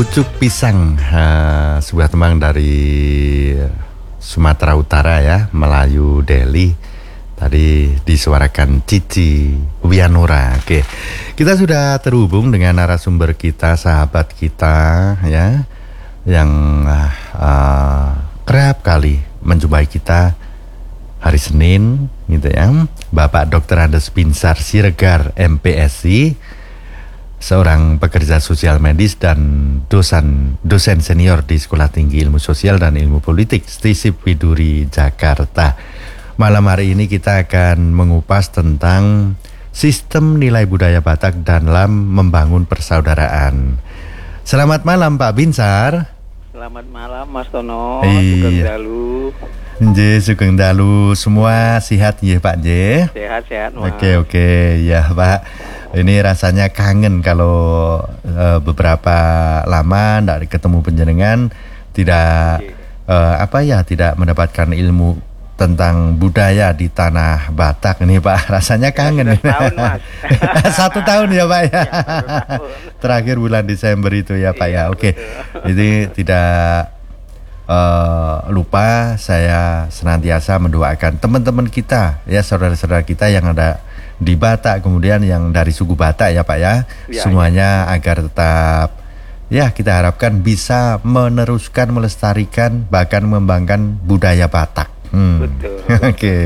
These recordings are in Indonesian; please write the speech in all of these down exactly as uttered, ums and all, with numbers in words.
Pucuk Pisang, uh, sebuah tembang dari Sumatera Utara ya, Melayu Delhi. Tadi disuarakan Cici Wianura. Oke, kita sudah terhubung dengan narasumber kita, sahabat kita ya, yang uh, uh, kerap kali menjumpai kita hari Senin gitu ya, Bapak doktor Andes Binsar Siregar M Psi, seorang pekerja sosial medis dan dosen dosen senior di Sekolah Tinggi Ilmu Sosial dan Ilmu Politik Stisip Widuri Jakarta. Malam hari ini kita akan mengupas tentang sistem nilai budaya Batak dalam membangun persaudaraan. Selamat malam Pak Binsar. Selamat malam Mas Tono. Iya. Sugeng Dalu. Nje, Sugeng Dalu. Semua sehat ya Pak Nje? Sehat-sehat Mas. Oke oke ya Pak. Ini rasanya kangen kalau uh, beberapa lama tidak ketemu penjenengan, tidak uh, apa ya, tidak mendapatkan ilmu tentang budaya di tanah Batak ini Pak. Rasanya kangen. Ya, tahun, Mas. Satu tahun ya Pak ya. Ya, terakhir bulan Desember itu ya Pak iya, ya. Oke. Jadi tidak uh, lupa saya senantiasa mendoakan teman-teman kita ya, saudara-saudara kita yang ada di Batak, kemudian yang dari suku Batak ya Pak ya, ya semuanya ya. Agar tetap ya, kita harapkan bisa meneruskan, melestarikan, bahkan mengembangkan budaya Batak. hmm. Betul. Oke. Okay.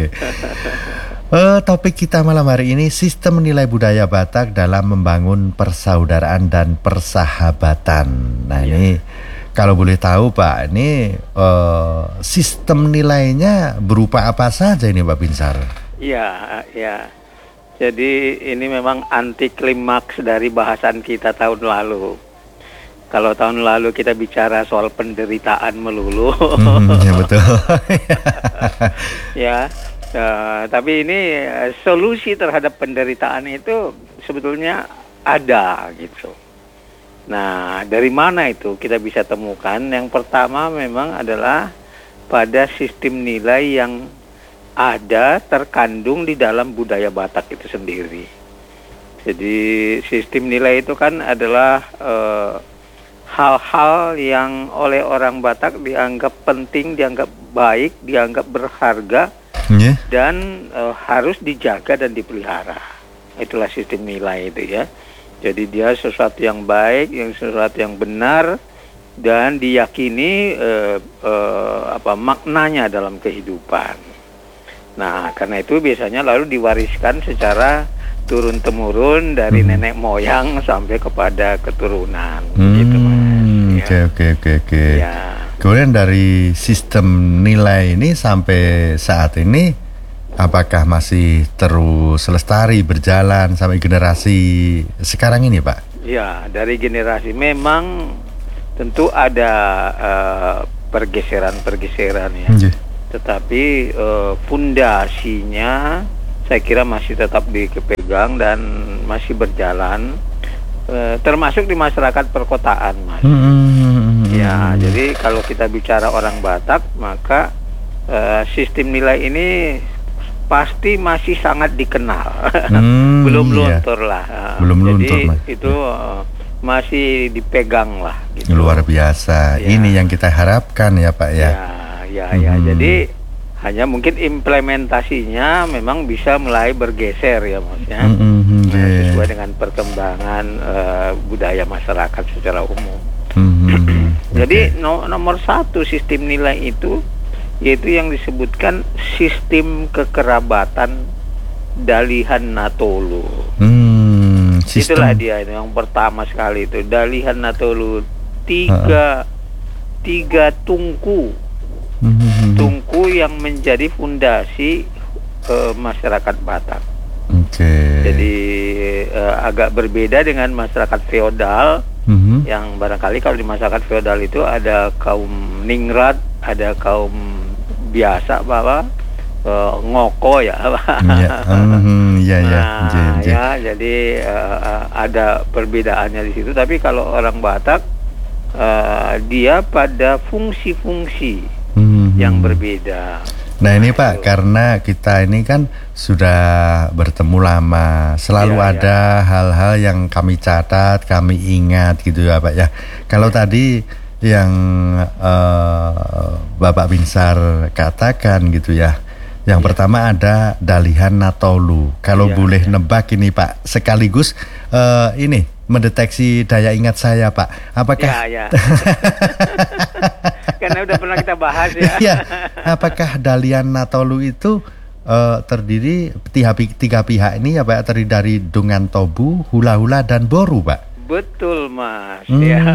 uh, topik kita malam hari ini, sistem nilai budaya Batak dalam membangun persaudaraan dan persahabatan. Nah ya. Ini kalau boleh tahu Pak, ini uh, sistem nilainya berupa apa saja ini Pak Binsar? Iya, ya. Jadi ini memang anti klimaks dari bahasan kita tahun lalu. Kalau tahun lalu kita bicara soal penderitaan melulu. Hmm, ya betul. ya, uh, tapi ini uh, solusi terhadap penderitaan itu sebetulnya ada gitu. Nah, dari mana itu kita bisa temukan? Yang pertama memang adalah pada sistem nilai yang ada terkandung di dalam budaya Batak itu sendiri. Jadi sistem nilai itu kan adalah uh, hal-hal yang oleh orang Batak dianggap penting, dianggap baik, dianggap berharga, yeah. dan uh, harus dijaga dan dipelihara. Itulah sistem nilai itu ya. Jadi dia sesuatu yang baik, yang sesuatu yang benar, dan diyakini uh, uh, apa maknanya dalam kehidupan. Nah, karena itu biasanya lalu diwariskan secara turun-temurun dari hmm. nenek moyang sampai kepada keturunan. Hmm, gitu, Mas. Oke, oke, oke, oke. Kemudian dari sistem nilai ini sampai saat ini, apakah masih terus lestari, berjalan sampai generasi sekarang ini, Pak? Ya, dari generasi memang tentu ada uh, pergeseran-pergeseran ya. Hmm. Tetapi uh, fondasinya saya kira masih tetap dipegang dan masih berjalan, uh, termasuk di masyarakat perkotaan, Mas. Hmm. Ya, jadi kalau kita bicara orang Batak, maka uh, sistem nilai ini pasti masih sangat dikenal. Hmm, belum iya. luntur lah. Uh, belum jadi luntur, Mas. Itu uh, masih dipegang lah. Gitu. Luar biasa. Ya. Ini yang kita harapkan ya Pak ya. Ya. Ya, ya, hmm. jadi hanya mungkin implementasinya memang bisa mulai bergeser ya maksudnya, hmm, yeah. nah, sesuai dengan perkembangan uh, budaya masyarakat secara umum. Hmm, jadi okay. no, nomor satu sistem nilai itu yaitu yang disebutkan sistem kekerabatan Dalihan Natolu. Hmm, Itulah dia yang pertama sekali itu Dalihan Natolu, tiga uh. tiga tungku. Tungku yang menjadi fondasi uh, masyarakat Batak. Oke. Okay. Jadi uh, agak berbeda dengan masyarakat feodal, mm-hmm. yang barangkali kalau di masyarakat feodal itu ada kaum ningrat, ada kaum biasa, bahwa uh, ngoko ya. Iya, mm-hmm. ya, ya. Nah, j, j. ya, jadi uh, ada perbedaannya di situ. Tapi kalau orang Batak, uh, dia pada fungsi-fungsi hmm. yang berbeda. Nah ini Pak, karena kita ini kan sudah bertemu lama, selalu Iya, ada hal-hal yang kami catat, kami ingat gitu ya Pak ya. Kalau tadi yang eh, Bapak Binsar katakan gitu ya, yang Iya. pertama ada Dalihan Natolu. Kalau Iya, boleh iya. nebak ini Pak, sekaligus eh, ini mendeteksi daya ingat saya Pak. Apakah Ya, ya. Karena udah pernah kita bahas ya. Iya, apakah Dalihan Natolu itu eh, terdiri tiga, tiga pihak ini ya Pak, terdiri dari Dongan Tobu, Hula Hula dan Boru Pak? Betul Mas. Hmm, Ya.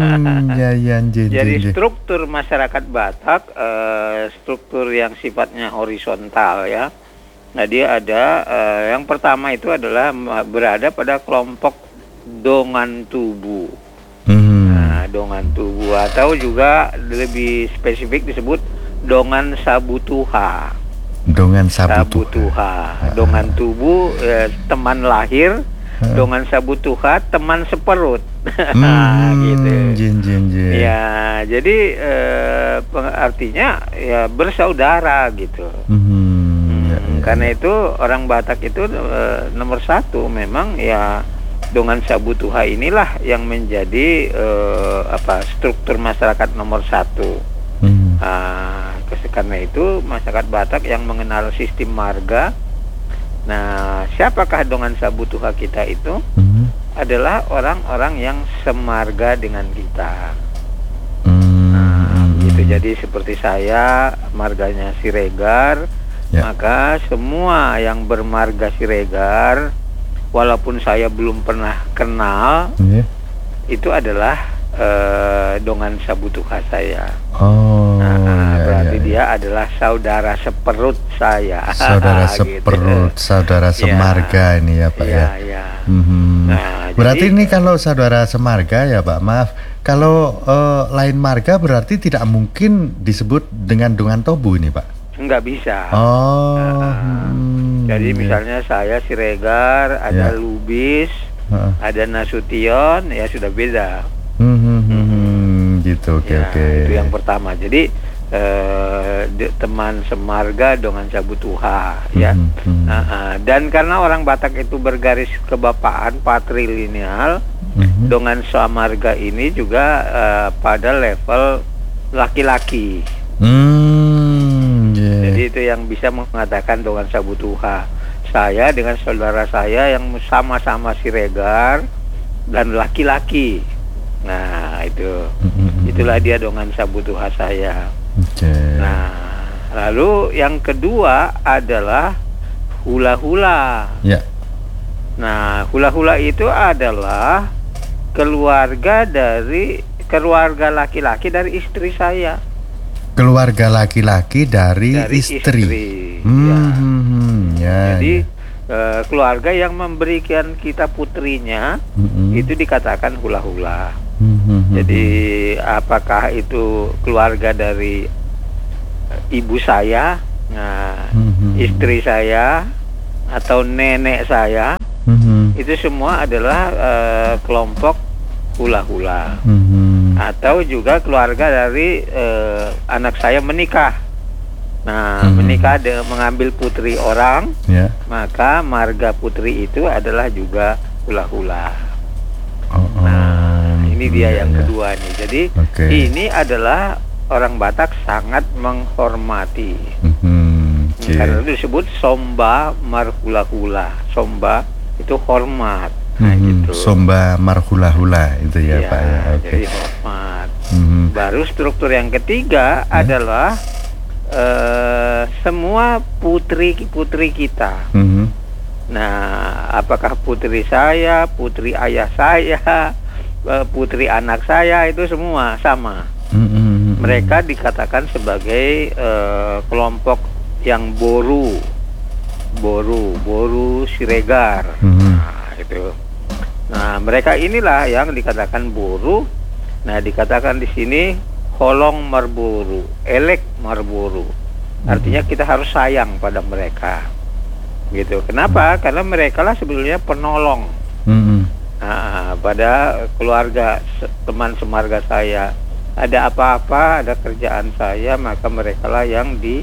ya ya nje, nje, Jadi nje. struktur masyarakat Batak eh, struktur yang sifatnya horizontal ya. Nah dia ada eh, yang pertama itu adalah ma- berada pada kelompok Dongan Tubu. Hmm, Nah, Dongan Tubu atau juga lebih spesifik disebut Dongan Sabutuha. Dongan Sabutu. Sabutuha. Dongan Tubu eh, teman lahir, Dongan Sabutuha teman seperut. Hmm, gitu. jin jin jin. Ya, jadi eh, peng- artinya ya bersaudara gitu. Hmm, Hmm, ya, ya, karena ya. itu orang Batak itu eh, nomor satu memang ya Dongan Sabutuha inilah yang menjadi eh, apa struktur masyarakat nomor satu. Hmm, Ah, kes- karena itu masyarakat Batak yang mengenal sistem marga. Nah, siapakah Dongan Sabutuha kita itu? hmm, Adalah orang-orang yang semarga dengan kita. hmm, Nah, hmm, gitu. hmm. Jadi seperti saya, marganya Siregar, Ya. maka semua yang bermarga Siregar, walaupun saya belum pernah kenal, Ya. itu adalah eh, Dongan Sabutuha saya. Oh, Nah, ya, berarti ya, ya. dia adalah saudara seperut saya. Saudara Gitu. seperut, saudara Ya. semarga ini ya Pak ya. Iya, iya. Mhm. Nah, Berarti jadi- ini kalau saudara semarga ya Pak, maaf. Kalau eh, lain marga berarti tidak mungkin disebut dengan Dongan Tobu ini Pak. Nggak bisa. Oh. Nah, hmm, Jadi ya. misalnya saya Siregar, ada Ya. Lubis, Heeh. ada Nasution, ya sudah beda. Hmm, hmm, hmm, hmm, gitu, oke Ya, oke. itu yang pertama. Jadi eh, de- teman semarga Dongan Sabutuha, ya. Hmm, hmm. Nah, ah, dan karena orang Batak itu bergaris kebapaan patrilineal, Mhm. Dongan Samarga ini juga eh, pada level laki-laki. Hmm, yeah. Jadi itu yang bisa mengatakan Dongan Sabutuha. Saya dengan saudara saya yang sama-sama Siregar dan laki-laki. Nah, itu. Mhm. Itulah dia Dongan Sabutuha saya. Oke. Nah, lalu yang kedua adalah hula-hula. Ya. Nah, hula-hula itu adalah keluarga dari keluarga laki-laki dari istri saya. Keluarga laki-laki dari, Dari istri. istri, Hmm, ya. hmm, hmm, ya. Jadi ya. eh, keluarga yang memberikan kita putrinya Mhm. itu dikatakan hula-hula. Hmm, hmm, hmm, Jadi apakah itu keluarga dari eh, ibu saya, nah, hmm, hmm, istri saya, atau nenek saya, hmm, hmm, itu semua adalah eh, kelompok hula-hula. hmm, hmm. Atau juga keluarga dari eh, anak saya menikah. Nah, Hmm. menikah dengan mengambil putri orang, Ya. maka marga putri itu adalah juga hula-hula. Oh, oh. Nah, ini dia Iya, yang iya. kedua nih. Jadi Oke. ini adalah orang Batak sangat menghormati. Mhm, oke. Karena itu disebut somba marhula-hula. Somba itu hormat. Nah, Mhm, gitu. Somba marhula-hula itu ya, Iya, Pak ya. Oke. jadi hormat. Mhm. Baru struktur yang ketiga Ya. adalah eh, semua putri-putri kita. Mhm. Nah, apakah putri saya, putri ayah saya, eh, putri anak saya, itu semua sama. Mhm. Mereka dikatakan sebagai eh, kelompok yang boru, boru, boru Siregar. Mhm. Nah, itu. Nah, mereka inilah yang dikatakan boru. Nah, dikatakan di sini holong marboru, elek marboru. Artinya kita harus sayang pada mereka. Gitu. Kenapa? Karena mereka lah sebetulnya penolong. Mhm. Nah, pada keluarga se- teman semarga saya, ada apa-apa, ada kerjaan saya, maka mereka lah yang di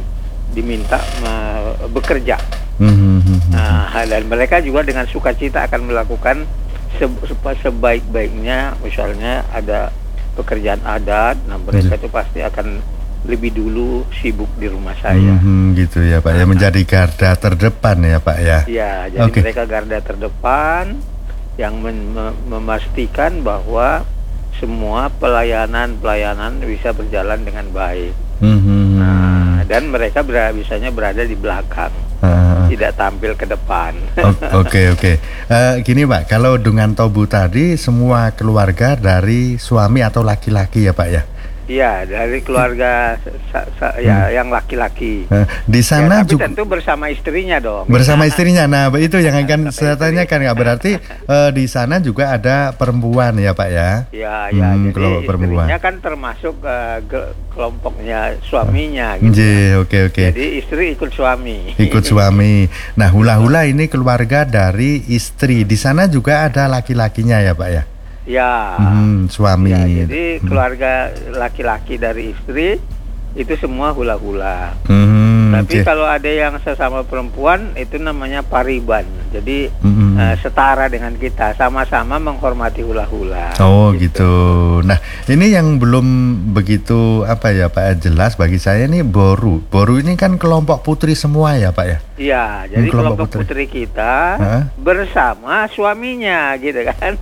diminta me- bekerja. Mhm. Nah, dan mereka juga dengan sukacita akan melakukan se- se- sebaik-baiknya. Misalnya ada pekerjaan adat, nah mereka itu pasti akan lebih dulu sibuk di rumah saya. Mhm, gitu ya Pak ya, menjadi garda terdepan ya Pak ya. Ya, jadi Oke. mereka garda terdepan yang men- me- memastikan bahwa semua pelayanan-pelayanan bisa berjalan dengan baik. Mhm. Nah, dan mereka ber- biasanya berada di belakang, Ah. tidak tampil ke depan. O- Oke oke. Eh, gini Pak, kalau dengan Tobu tadi semua keluarga dari suami atau laki-laki ya Pak ya. Iya, dari keluarga sa- sa- ya yang laki-laki. Eh, di Ya, sana tapi juga tentu bersama istrinya dong. bersama istrinya. Nah itu yang akan saya Istri. tanyakan ya, berarti eh, di sana juga ada perempuan ya Pak ya. Ya, ya. Hmm, Jadi kelompok perempuan. istrinya kan termasuk eh, ge- kelompoknya suaminya gitu. Nggih, oke oke. Jadi istri ikut suami. Ikut suami. Nah, hula-hula ini keluarga dari istri. Di sana juga ada laki-lakinya ya, Pak ya? Ya. Hmm, suami. Ya, jadi Hmm. keluarga laki-laki dari istri itu semua hula-hula. Hmm, Tapi oke. kalau ada yang sesama perempuan itu namanya pariban. Jadi Hmm. eh, setara dengan kita, sama-sama menghormati hula-hula. Oh gitu. Nah ini yang belum begitu apa ya Pak jelas bagi saya nih Boru. Boru ini kan kelompok putri semua ya Pak ya? Iya, jadi kelompok kelompok putri, kita Hah? bersama suaminya gitu kan.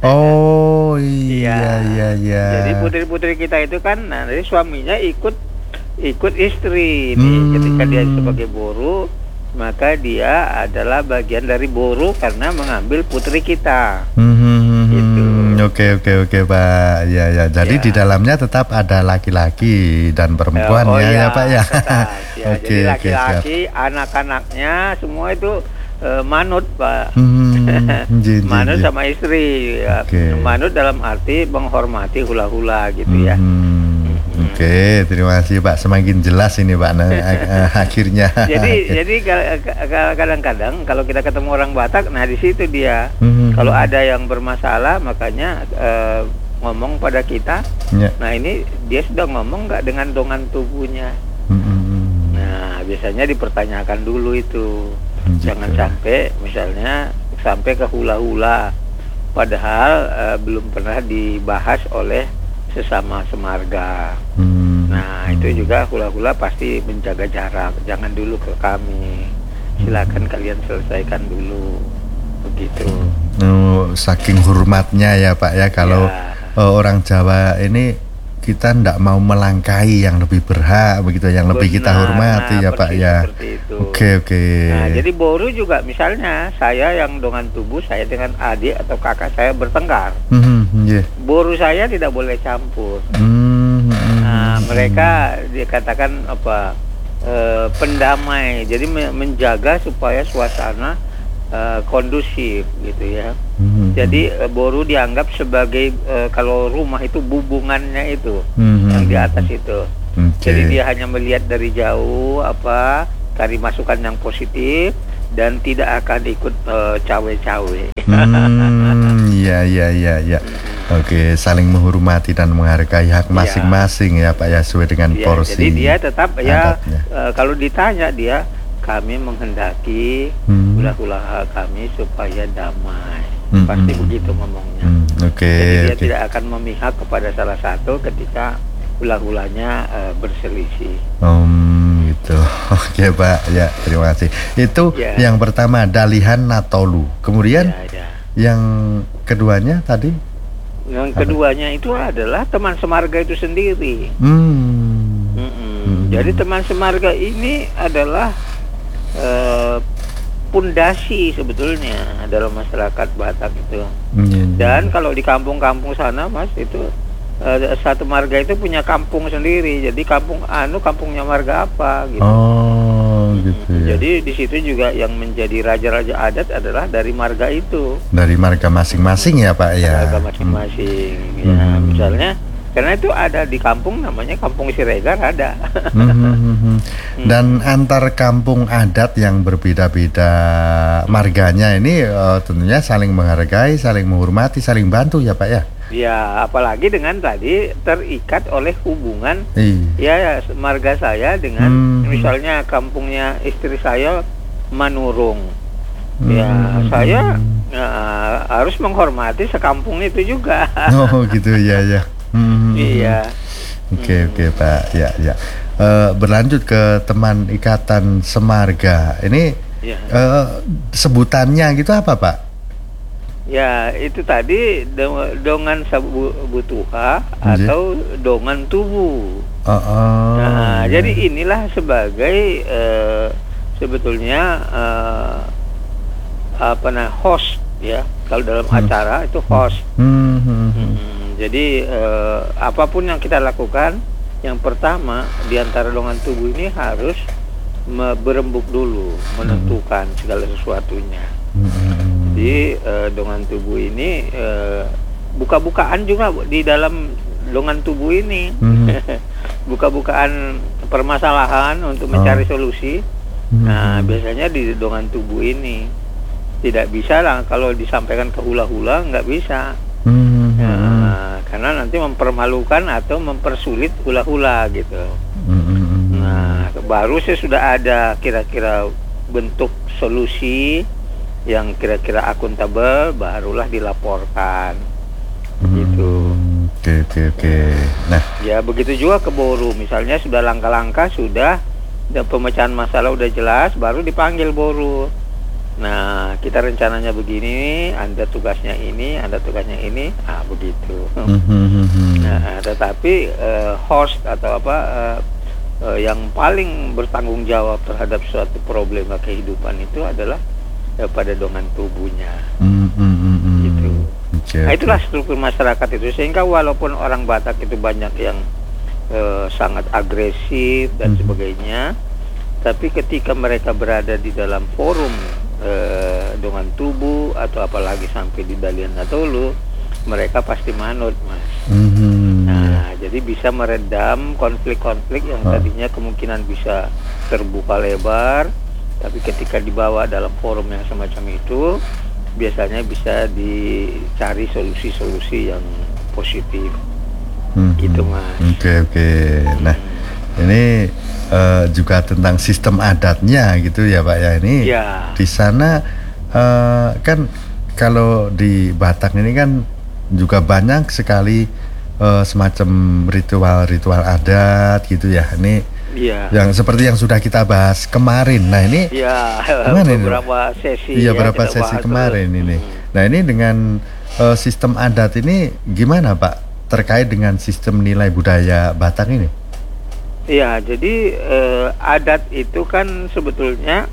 Oh iya iya iya. Jadi putri-putri kita itu kan, nah dari suaminya ikut ikut istri nih. Hmm. Ketika dia sebagai boru, maka dia adalah bagian dari boru karena mengambil putri kita. Hmm, Gitu. Oke oke oke Pak. Ya ya. Jadi Ya. di dalamnya tetap ada laki-laki dan perempuan oh ya, iya, ya Pak ya. tetap. Ya, Oke jadi oke siap. laki-laki, anak-anaknya semua itu eh, manut Pak. Hmm, ji, ji, Manut ji. sama istri. Ya. Oke. Manut dalam arti menghormati hula-hula gitu ya. Hmm, Oke, terima kasih Pak. Semakin jelas ini Pak. Nah, ak- eh, akhirnya. Jadi Oke. jadi ka- ka- kadang-kadang kalau kita ketemu orang Batak, nah di situ dia. Hmm, Kalau ada yang bermasalah, makanya eh, ngomong pada kita. ya. Nah ini dia sudah ngomong nggak dengan dongan tubuhnya. Hmm, hmm, hmm. Nah biasanya dipertanyakan dulu itu. Gitu. Jangan sampai misalnya sampai ke hula-hula, padahal eh, belum pernah dibahas oleh sesama semarga. Hmm, Nah itu juga hula-hula pasti menjaga jarak, jangan dulu ke kami, silakan kalian selesaikan dulu, begitu. Oh, saking hormatnya ya Pak ya kalau Ya. eh, orang Jawa ini kita ndak mau melangkahi yang lebih berhak begitu, yang lebih kita Benar, hormati ya Pak persis ya. seperti itu. Oke oke. Nah jadi boru juga misalnya saya yang dengan tubuh saya dengan adik atau kakak saya bertengkar, Hmm, iya. boru saya tidak boleh campur. Hmm, hmm, Nah, hmm. mereka dikatakan apa eh, pendamai, jadi me- menjaga supaya suasana eh, kondusif gitu ya. Hmm, Jadi eh, boru dianggap sebagai eh, kalau rumah itu bubungannya itu hmm, yang di hmm, atas hmm. itu. Oke. Jadi dia hanya melihat dari jauh apa cari masukan yang positif dan tidak akan ikut eh, cawe-cawe. Hmm, iya iya iya iya. Oke, saling menghormati dan menghargai hak Iya. masing-masing ya Pak ya, sesuai dengan Ya, porsi. jadi dia tetap ya adatnya. eh, kalau ditanya dia kami menghendaki Hmm. hula-hula kami supaya damai. Hmm, Pasti hmm. begitu ngomongnya. Hmm, Oke. Jadi dia oke. tidak akan memihak kepada salah satu ketika hula-hulanya eh, berselisih. Hmm, gitu. Oke Pak, ya terima kasih. Itu Ya. yang pertama Dalihan Natolu. Kemudian Ya, ya. yang keduanya tadi? Yang keduanya itu adalah teman semarga itu sendiri. Hmm. Mm-mm. Hmm. Jadi teman semarga ini adalah eh, pundasi sebetulnya dalam masyarakat Batak itu. Iya, Dan iya. kalau di kampung-kampung sana Mas itu eh, satu marga itu punya kampung sendiri. Jadi kampung anu kampungnya marga apa gitu. Oh, gitu ya. Jadi di situ juga yang menjadi raja-raja adat adalah dari marga itu. Dari marga masing-masing ya Pak ya. Marga masing-masing. Ya, Hmm. misalnya karena itu ada di kampung namanya Kampung Siregar ada. Hmm, hmm, hmm, hmm. Dan antar kampung adat yang berbeda-beda marganya ini eh, tentunya saling menghargai, saling menghormati, saling bantu ya Pak ya. Ya, apalagi dengan tadi terikat oleh hubungan Iya. ya marga saya dengan Hmm. misalnya kampungnya istri saya Manurung. Ya, Hmm. saya uh, harus menghormati sekampung itu juga. Oh gitu ya ya. Hmm. Iya. Oke Hmm. oke Pak, ya ya. Uh, berlanjut ke teman ikatan semarga. Ini Ya. uh, sebutannya gitu apa Pak? Ya, itu tadi do- dongan sabu butuha Iya. atau dongan tubuh. Oh, oh, Nah, iya. jadi inilah sebagai eh, sebetulnya eh, apa nah host ya. Kalau dalam Hmm. acara itu host. Hmm, hmm, hmm. Hmm, jadi eh, apapun yang kita lakukan, yang pertama di antara dongan tubuh ini harus me- berembuk dulu, menentukan segala sesuatunya. Hmm, hmm. Jadi eh, dongan tubuh ini eh, buka-bukaan juga di dalam dongan tubuh ini. Hmm. Buka-bukaan permasalahan untuk Oh. mencari solusi. Hmm. Nah, biasanya di dongan tubuh ini tidak bisa lah kalau disampaikan ke hula-hula, nggak bisa. Hmm, hmm. Nah, karena nanti mempermalukan atau mempersulit hula-hula gitu. Hmm, hmm, hmm. Nah, baru sih sudah ada kira-kira bentuk solusi yang kira-kira akuntabel, barulah dilaporkan. Gitu. Hmm, Oke oke oke. Nah, Ya begitu juga ke Boru, misalnya sudah langkah-langkah sudah dan pemecahan masalah udah jelas, baru dipanggil Boru. Nah, kita rencananya begini, Anda tugasnya ini, Anda tugasnya ini, ah begitu. hmm, hmm, hmm, hmm. Nah, tetapi eh, host atau apa eh, eh, yang paling bertanggung jawab terhadap suatu problema kehidupan itu adalah eh, pada dongan tubuhnya. Hmm, hmm, hmm, hmm. Gitu. Oke, Nah, oke. itulah struktur masyarakat itu, sehingga walaupun orang Batak itu banyak yang eh, sangat agresif dan Mhm. sebagainya, tapi ketika mereka berada di dalam forum eh, dongan tubuh atau apalagi sampai di Dalian Natolu, mereka pasti manut, Mas. Hmm, ya. Nah, jadi bisa meredam konflik-konflik yang Oh. tadinya kemungkinan bisa terbuka lebar, tapi ketika dibawa dalam forum yang semacam itu, biasanya bisa dicari solusi-solusi yang positif. Hmm, Gitu, hmm. Mas. Oke oke. Nah, ini eh, juga tentang sistem adatnya gitu ya Pak ya. Ini Ya. di sana eh, kan kalau di Batak ini kan juga banyak sekali eh, semacam ritual-ritual adat gitu ya. Ini Iya. yang seperti yang sudah kita bahas kemarin. Nah ini Ya, Gimana ini, beberapa sesi iya ya berapa kita sesi bahas kemarin dulu. ini. Hmm. Nah ini dengan eh, sistem adat ini gimana Pak terkait dengan sistem nilai budaya Batak ini? Iya, jadi eh, adat itu kan sebetulnya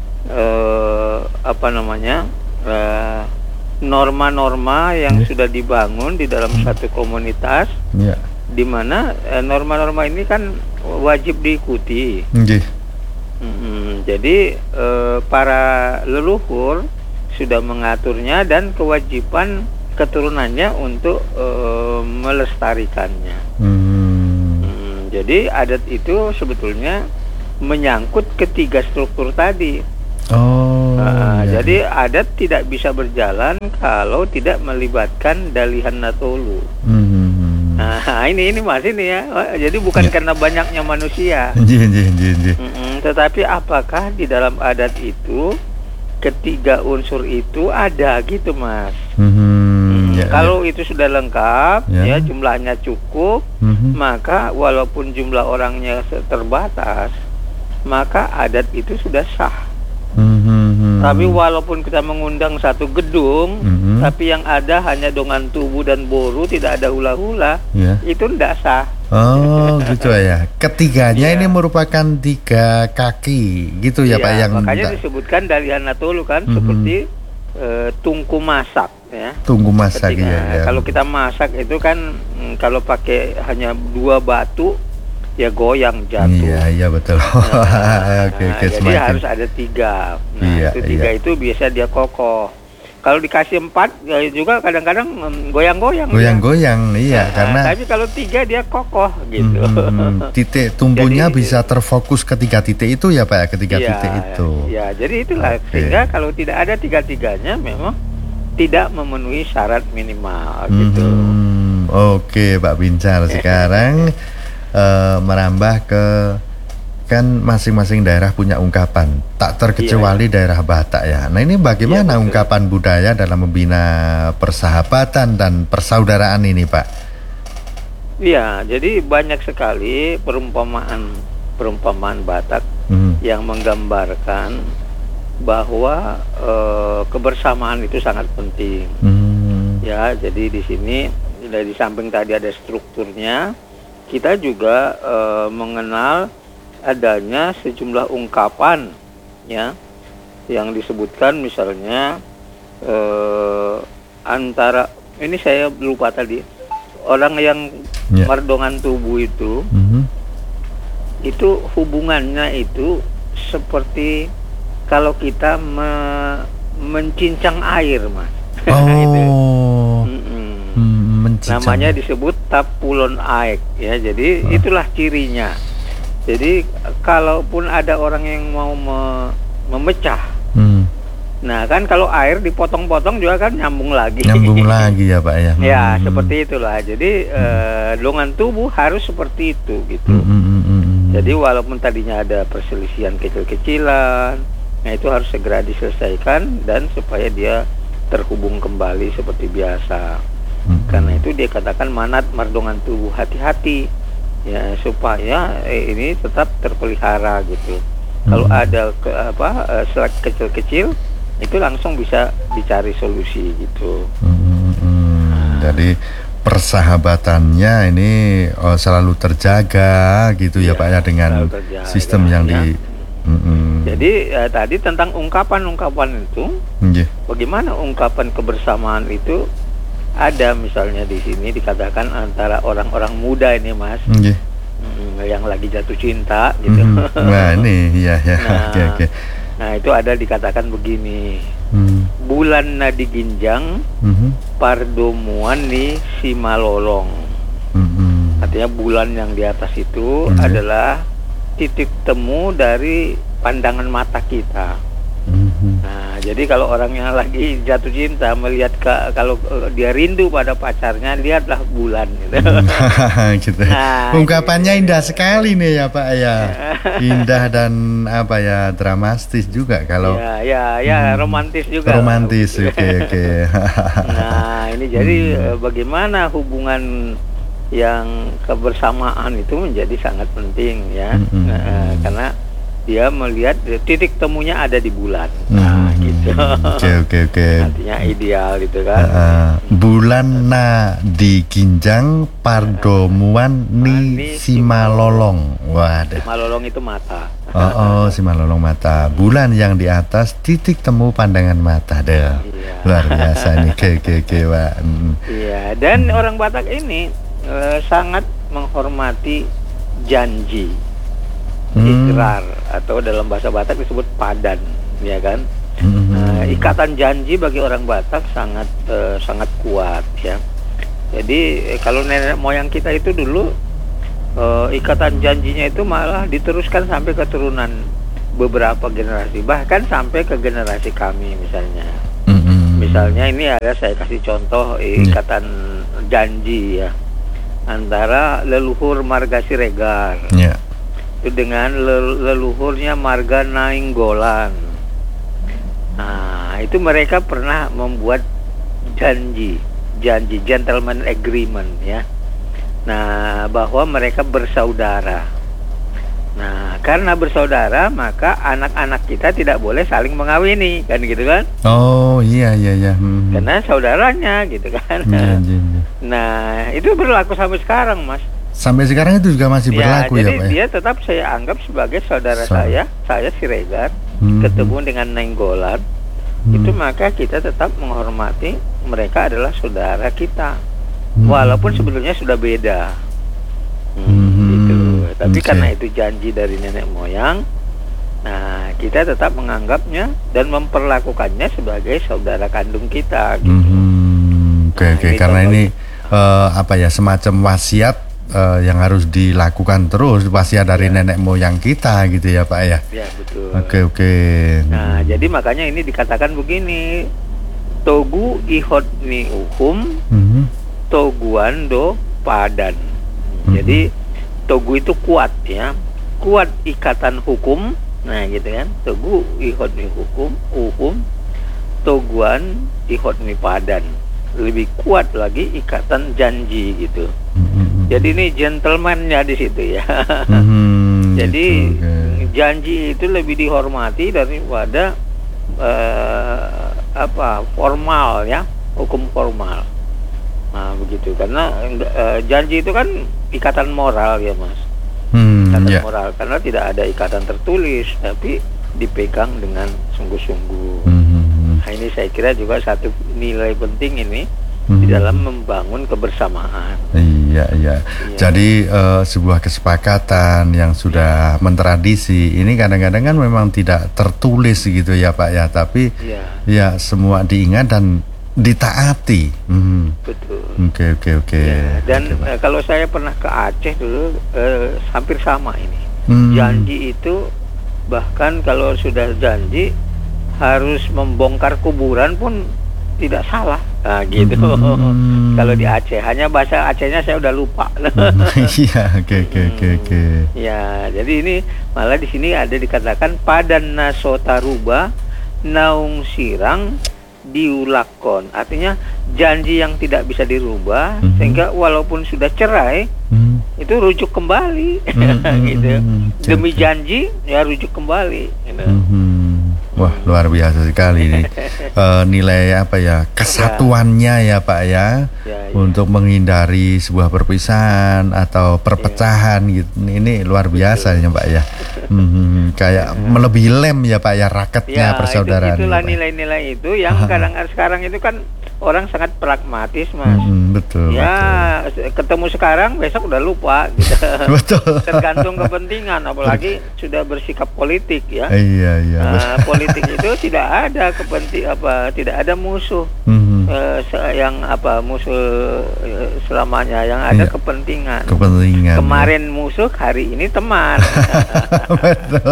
eh, apa namanya eh, norma-norma yang Iya. sudah dibangun di dalam satu komunitas, Iya. di mana eh, norma-norma ini kan wajib diikuti. Nggih. Mm-mm. Jadi eh, para leluhur sudah mengaturnya dan kewajiban keturunannya untuk eh, melestarikannya. Hmm. Hmm, jadi adat itu sebetulnya menyangkut ketiga struktur tadi. Oh. Nah, iya. jadi adat tidak bisa berjalan kalau tidak melibatkan Dalihan Natolu. Hmm. Nah, ini ini Mas ini ya. Oh, jadi bukan Ya. karena banyaknya manusia. Nggih nggih nggih nggih. Mm-mm, tetapi apakah di dalam adat itu ketiga unsur itu ada gitu, Mas? Hmm. Hmm, Ya, kalau itu sudah lengkap, Ya. ya jumlahnya cukup, ya. Mhm. maka walaupun jumlah orangnya se- terbatas, maka adat itu sudah sah. Mhm. Tapi walaupun kita mengundang satu gedung, Mhm. tapi yang ada hanya dongan tubuh dan boru, tidak ada hula-hula, Ya. itu tidak sah. Oh gitu ya. Ketiganya Iya. ini merupakan tiga kaki gitu ya Iya, Pak yang makanya tak- disebutkan Dalihan Natolu kan Mhm. seperti eh, tungku masak ya. tunggu masak Ketika- ya. ya. Kalau kita masak itu kan mm, kalau pakai hanya dua batu ya goyang jatuh. Iya iya betul. Nah, Oke oke jadi semakin. harus ada tiga. Nah Iya, itu tiga iya. itu biasa dia kokoh. Kalau dikasih empat ya juga kadang-kadang mm, goyang-goyang. dia. Goyang-goyang iya Nah, karena Tapi kalau tiga dia kokoh gitu. hmm, titik tumbuhnya Jadi- bisa terfokus ketiga titik itu ya Pak ya ketiga Iya, titik itu. Ya, jadi itulah Oke. sehingga kalau tidak ada tiga-tiganya memang tidak memenuhi syarat minimal gitu. Hmm, Oke Pak Bincar, sekarang uh, merambah ke kan masing-masing daerah punya ungkapan, tak terkecuali iya, daerah Batak ya. Nah ini bagaimana iya, ungkapan budaya dalam membina persahabatan dan persaudaraan ini Pak? Iya, jadi banyak sekali perumpamaan perumpamaan Batak hmm. yang menggambarkan bahwa e, kebersamaan itu sangat penting. Hmm. Ya, jadi di sini dari samping tadi ada strukturnya, kita juga e, mengenal adanya sejumlah ungkapan ya yang disebutkan, misalnya eh, antara ini saya lupa tadi, orang yang yeah. mardongan tubuh itu mm-hmm. itu hubungannya itu seperti kalau kita me- mencincang air Mas. Oh. Gitu. Mm, namanya disebut tapulon aek ya, jadi oh. itulah cirinya. Jadi kalaupun ada orang yang mau me- memecah, hmm. nah kan kalau air dipotong-potong juga kan nyambung lagi. Nyambung lagi ya Pak ya. Hmm. Ya seperti itulah. Jadi hmm. eh, dongan tubuh harus seperti itu gitu. Hmm, hmm, hmm, hmm. Jadi walaupun tadinya ada perselisihan kecil-kecilan, nah itu harus segera diselesaikan dan supaya dia terhubung kembali seperti biasa. Hmm. Karena itu dia katakan manat mardongan tubuh, hati-hati. Ya supaya eh, ini tetap terpelihara gitu. Hmm. Kalau ada ke, apa selak kecil-kecil itu langsung bisa dicari solusi gitu. Hmm, hmm. Nah. Jadi persahabatannya ini oh, selalu terjaga gitu ya, ya Pak ya, dengan terjaga, sistem yang ya. di. Hmm. Jadi eh, tadi tentang ungkapan-ungkapan itu, yeah. bagaimana ungkapan kebersamaan itu? Ada misalnya di sini dikatakan antara orang-orang muda ini Mas, yeah. hmm, yang lagi jatuh cinta gitu. Mm-hmm. Nah ini ya ya. Nah, okay, okay. nah itu ada dikatakan begini, mm. bulan nadi ginjang, mm-hmm. pardomuan ni si malolong. Mm-hmm. Artinya bulan yang di atas itu mm-hmm. adalah titik temu dari pandangan mata kita. Mm-hmm. Nah, jadi kalau orang yang lagi jatuh cinta melihat ke, kalau uh, dia rindu pada pacarnya, lihatlah bulan gitu. Gitu. Nah, ungkapannya gitu. Indah sekali nih ya Pak ya. Indah dan apa ya, dramatis juga kalau. Ya, ya, ya, hmm, romantis juga. Romantis, oke oke. Okay, okay. Nah, ini jadi hmm. bagaimana hubungan yang kebersamaan itu menjadi sangat penting ya. Hmm. Nah, karena dia melihat titik temunya ada di bulan. Nah, hmm, gitu. Oke oke oke. Artinya ideal gitu kan. Uh, uh, bulan na di ginjang pardomuan uh, ni simalolong. Waduh. Simalolong itu mata. Oh, oh simalolong mata. Bulan yang di atas titik temu pandangan mata deh. Iya. Luar biasa nih. Oke oke oke Pak. Iya, dan hmm. orang Batak ini uh, sangat menghormati janji. Ikrar hmm. atau dalam bahasa Batak disebut padan, ya kan? Hmm. Nah, ikatan janji bagi orang Batak sangat uh, sangat kuat, ya. Jadi eh, kalau nenek moyang kita itu dulu uh, ikatan janjinya itu malah diteruskan sampai keturunan beberapa generasi, bahkan sampai ke generasi kami misalnya. Hmm. Misalnya ini ada saya kasih contoh ikatan hmm. janji ya antara leluhur Marga Siregar. Yeah. Itu dengan leluhurnya Marga Nainggolan. Nah, itu mereka pernah membuat janji, janji gentleman agreement ya. Nah, bahwa mereka bersaudara. Nah, karena bersaudara maka anak-anak kita tidak boleh saling mengawini, kan gitu kan? Oh iya iya iya. Hmm. Karena saudaranya gitu kan. Iya, iya, iya. Nah, itu berlaku sampai sekarang, Mas. Sampai sekarang itu juga masih berlaku ya, ya Pak ya? Dia tetap saya anggap sebagai saudara so. saya, saya Siregar, hmm. ketemu dengan Nainggolan, hmm. itu maka kita tetap menghormati mereka adalah saudara kita, hmm. walaupun sebetulnya sudah beda, hmm, hmm. gitu. Tapi okay. karena itu janji dari nenek moyang, nah kita tetap menganggapnya dan memperlakukannya sebagai saudara kandung kita. Gitu. Hmm. Oke okay, nah, oke okay. Karena ini uh, apa ya, semacam wasiat. Uh, yang harus dilakukan terus wasiat dari ya. nenek moyang kita gitu ya Pak ya. Ya betul. Oke oke. Nah hmm. jadi makanya ini dikatakan begini, Togu ihot ni uhum, Mhm. toguan do padan. Mhm. Jadi togu itu kuat ya, kuat ikatan hukum. Nah gitu kan, togu ihot ni hukum, uhum, toguan ihot ni padan. Lebih kuat lagi ikatan janji gitu. Mhm. Jadi ini gentleman-nya di situ ya. Mhm, Jadi gitu, oke. janji itu lebih dihormati daripada eh, apa formal ya, hukum formal. Nah begitu, karena eh, janji itu kan ikatan moral ya mas, Hmm, ikatan ya. moral, karena tidak ada ikatan tertulis tapi dipegang dengan sungguh-sungguh. Mhm. Nah ini saya kira juga satu nilai penting ini Mhm. di dalam membangun kebersamaan. Iya, iya. Iya. Jadi eh, sebuah kesepakatan yang sudah mentradisi ini kadang-kadang kan memang tidak tertulis gitu ya Pak ya, tapi Iya, ya semua diingat dan ditaati. Mhm. betul. Oke, oke, oke. Ya, dan Oke, Pak. eh, kalau saya pernah ke Aceh dulu eh, hampir sama ini. Hmm. Janji itu bahkan kalau sudah janji harus membongkar kuburan pun tidak salah. Nah, gitu. Hmm. Kalau di Aceh, hanya bahasa Acehnya saya udah lupa. Iya, oke, oke, oke, oke. Ya, jadi ini malah di sini ada dikatakan padan nasotaruba naung sirang diulakon. Artinya janji yang tidak bisa dirubah, Mhm. sehingga walaupun sudah cerai Hmm. itu rujuk kembali. Mhm, gitu. mhm, oke, Demi oke. janji ya rujuk kembali gitu. Mhm. Wah, luar biasa sekali nih. Eh, nilai apa ya, kesatuannya ya Pak ya, Ya, ya. untuk menghindari sebuah perpisahan atau perpecahan gitu. Ini luar biasa ya Pak ya. Mhm. Kayak melebihi lem ya Pak ya, raketnya Ya, persaudaraan. itu, itulah ya, Pak. nilai-nilai itu yang kadang sekarang itu kan orang sangat pragmatis mas. Mhm, betul, Ya ketemu sekarang besok udah lupa gitu. betul. Betul. Tergantung kepentingan, apalagi sudah bersikap politik ya. Iya, iya. Nah, politik itu tidak ada kepenting apa, tidak ada musuh Mhm. eh, se- yang apa musuh eh, selamanya, yang ada Iya. kepentingan. Kepentingan. Kemarin musuh, hari ini teman. Betul.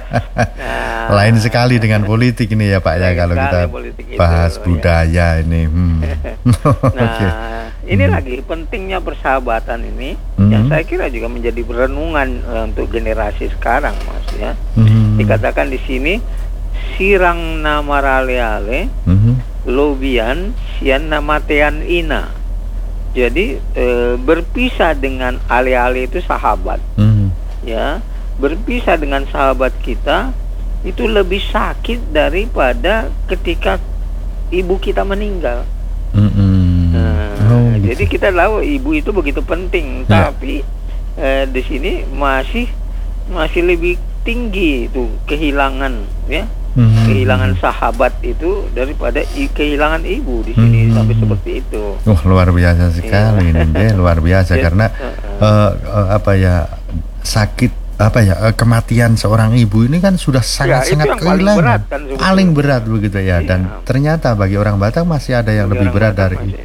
Nah, Lain sekali dengan politik ini ya Pak ya, lain kalau sekali kita politik itu, bahas ya. budaya ini. Hmm. Nah, Oke. ini Hmm. lagi pentingnya persahabatan ini, Mhm. yang saya kira juga menjadi renungan eh, untuk generasi sekarang, mas ya. Mhm. Dikatakan di sini sirang nama raleale, Mhm. lobian sian nama tean ina. Jadi eh, berpisah dengan ale-ale itu sahabat, Mhm. ya. Berpisah dengan sahabat kita itu lebih sakit daripada ketika ibu kita meninggal. Mhm. Nah, Oh, jadi gitu. kita tahu ibu itu begitu penting, Ya. tapi eh, di sini masih masih lebih tinggi itu kehilangan ya, Mhm. kehilangan sahabat itu daripada i- kehilangan ibu di sini Mhm. sampai seperti itu. Wah, luar biasa sekali Iya. ini, deh, luar biasa Ya, karena uh-uh. eh, eh, apa ya, sakit apa ya, eh, kematian seorang ibu ini kan sudah sangat-sangat Ya, itu yang paling kehilangan. berat kan sebetulnya. Paling berat begitu ya, Iya. dan ternyata bagi orang Batak masih ada yang Bagi lebih orang berat Batak dari masih.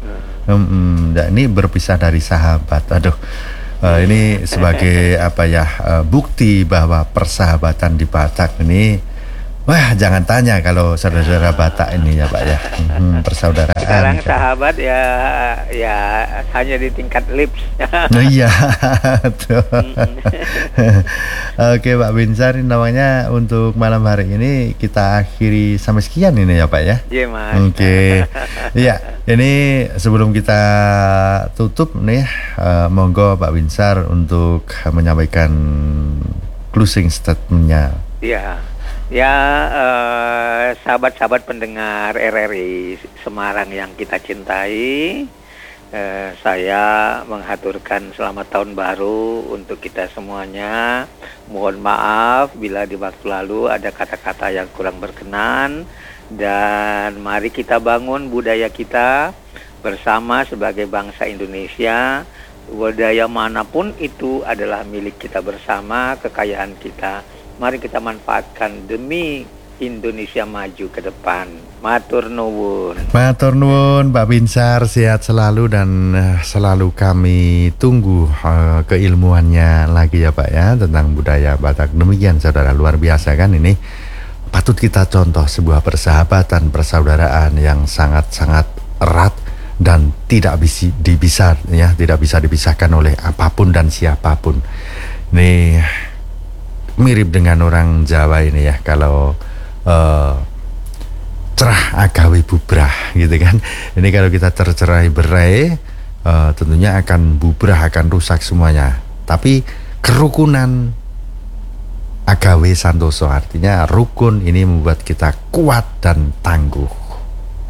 Hmm, dan ini berpisah dari sahabat. Aduh, eh, ini sebagai apa ya, eh, bukti bahwa persahabatan di Batak ini, wah jangan tanya kalau saudara-saudara Batak ini ya Pak ya. Hmm, persaudaraan. Sekarang kan. sahabat ya ya hanya di tingkat lips. Nah, iya, betul. Oke Pak Binsar, ini namanya untuk malam hari ini kita akhiri sampai sekian ini ya Pak ya. Iya mas. Oke, iya. Ini sebelum kita tutup nih, eh, monggo Pak Binsar untuk menyampaikan closing statementnya. Ya, ya eh, sahabat-sahabat pendengar R R I Semarang yang kita cintai, eh, saya menghaturkan selamat tahun baru untuk kita semuanya. Mohon maaf bila di waktu lalu ada kata-kata yang kurang berkenan, dan mari kita bangun budaya kita bersama sebagai bangsa Indonesia. Budaya manapun itu adalah milik kita bersama, kekayaan kita. Mari kita manfaatkan demi Indonesia maju ke depan. Matur nuwun. Matur nuwun Pak Binsar, sehat selalu dan eh, selalu kami tunggu eh, keilmuannya lagi ya Pak ya tentang budaya Batak. Demikian saudara, luar biasa kan ini patut kita contoh sebuah persahabatan, persaudaraan yang sangat-sangat erat dan tidak bisa dibisa ya, tidak bisa dipisahkan oleh apapun dan siapapun. Ini mirip dengan orang Jawa ini ya, kalau uh, cerah agawe bubrah gitu kan. Ini kalau kita tercerai berai, uh, tentunya akan bubrah, akan rusak semuanya. Tapi kerukunan agawe santoso, artinya rukun, ini membuat kita kuat dan tangguh.